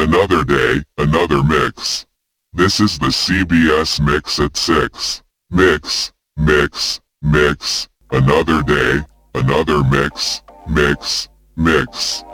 Another day, another mix. This is the CBS Mix at 6. Mix, mix, mix. Another day, another mix, mix, mix.